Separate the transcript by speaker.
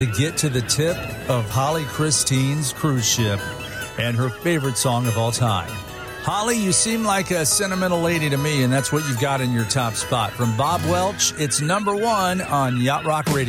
Speaker 1: to get to the tip of Holly Christine's cruise ship and her favorite song of all time. Holly, you seem like a sentimental lady to me, and that's what you've got in your top spot. From Bob Welch, it's number one on Yacht Rock Radio.